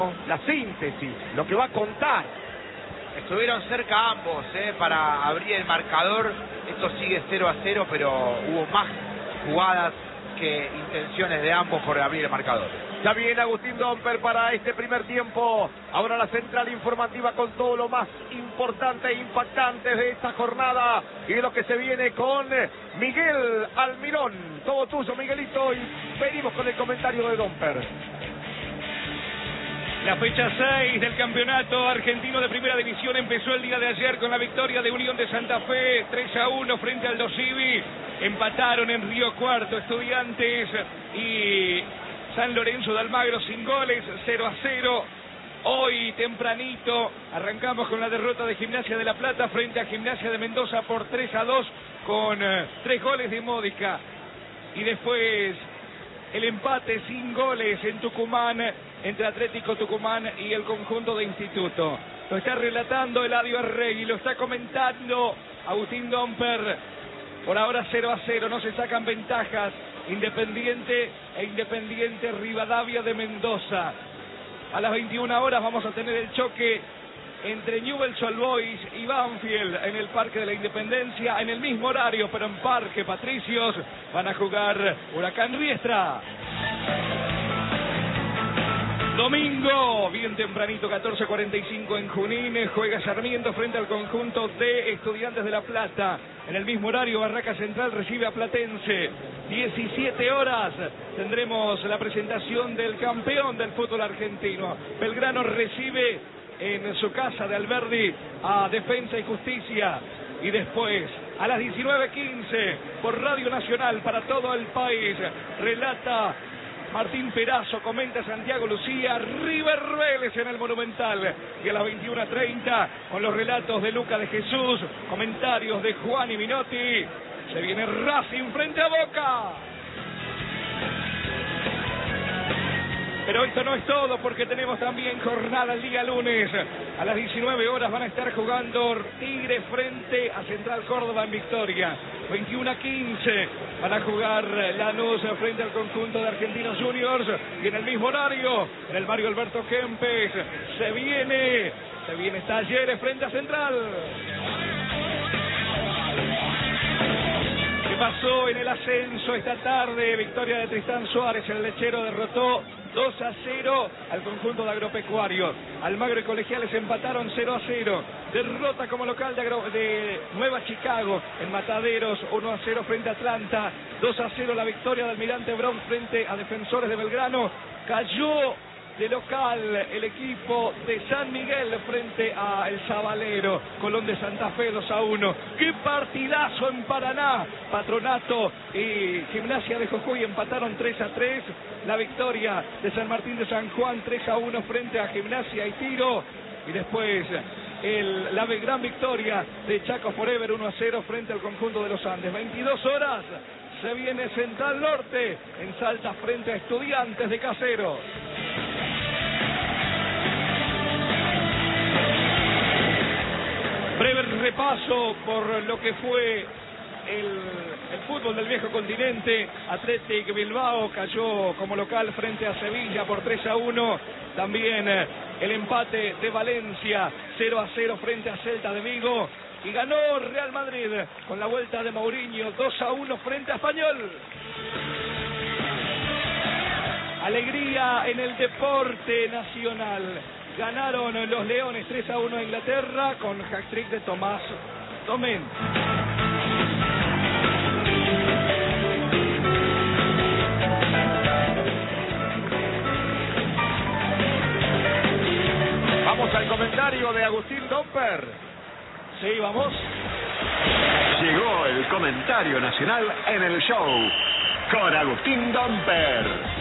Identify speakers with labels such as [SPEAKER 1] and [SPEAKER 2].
[SPEAKER 1] La síntesis, lo que va a contar.
[SPEAKER 2] Estuvieron cerca ambos para abrir el marcador. Esto sigue 0-0, pero hubo más jugadas que intenciones de ambos por abrir el marcador.
[SPEAKER 1] Ya viene Agustín Domper para este primer tiempo. Ahora la central informativa con todo lo más importante e impactante de esta jornada y de lo que se viene con Miguel Almirón. Todo tuyo, Miguelito, y venimos con el comentario de Domper.
[SPEAKER 3] La fecha 6 del campeonato argentino de primera división empezó el día de ayer con la victoria de Unión de Santa Fe 3-1 frente al Dosivi. Empataron en Río Cuarto Estudiantes y San Lorenzo de Almagro sin goles, 0-0. Hoy tempranito arrancamos con la derrota de Gimnasia de La Plata frente a Gimnasia de Mendoza por 3-2 con 3 goles de Módica. Y después el empate sin goles en Tucumán entre Atlético Tucumán y el conjunto de Instituto. Lo está relatando Eladio Arregui, lo está comentando Agustín Domper. Por ahora 0-0, no se sacan ventajas Independiente e Independiente Rivadavia de Mendoza. A las 21 horas vamos a tener el choque entre Newell's Old Boys y Banfield en el Parque de la Independencia, en el mismo horario, pero en Parque Patricios van a jugar Huracán Riestra. Domingo, bien tempranito, 14:45 en Junín, juega Sarmiento frente al conjunto de Estudiantes de La Plata. En el mismo horario, Barraca Central recibe a Platense. 17 horas tendremos la presentación del campeón del fútbol argentino. Belgrano recibe en su casa de Alberdi a Defensa y Justicia. Y después, a las 19:15, por Radio Nacional para todo el país, relata Martín Perazo, comenta Santiago Lucía, River Vélez en el Monumental. Y a las 21:30, con los relatos de Luca de Jesús, comentarios de Juan y Minotti, se viene Racing frente a Boca. Pero esto no es todo, porque tenemos también jornada el día lunes. A las 19 horas van a estar jugando Tigre frente a Central Córdoba en Victoria. 21:15 van a jugar Lanús frente al conjunto de Argentinos Juniors. Y en el mismo horario, en el Mario Alberto Kempes, se viene Talleres frente a Central. ¿Qué pasó en el ascenso esta tarde? Victoria de Tristán Suárez, el lechero derrotó 2-0 al conjunto de Agropecuario. Almagro y Colegiales empataron 0-0. Derrota como local de Nueva Chicago en Mataderos, 1-0 frente a Atlanta. 2-0 la victoria de Almirante Brown frente a Defensores de Belgrano. Cayó de local el equipo de San Miguel frente a El Sabalero. Colón de Santa Fe 2-1. ¡Qué partidazo en Paraná! Patronato y Gimnasia de Jujuy empataron 3-3. La victoria de San Martín de San Juan 3-1 frente a Gimnasia y Tiro. Y después la gran victoria de Chaco Forever 1-0 frente al conjunto de los Andes. 22 horas. Se viene Central Norte en Salta frente a Estudiantes de Caseros. Breve repaso por lo que fue el fútbol del viejo continente. Athletic Bilbao cayó como local frente a Sevilla por 3-1. También el empate de Valencia 0-0 frente a Celta de Vigo. Y ganó Real Madrid con la vuelta de Mourinho 2-1 frente a Español. Alegría en el deporte nacional. Ganaron los Leones 3-1 a Inglaterra con hat-trick de Tomás Domén.
[SPEAKER 1] Vamos al comentario de Agustín Domper.
[SPEAKER 3] Sí, vamos.
[SPEAKER 4] Llegó el comentario nacional en el show con Agustín Domper.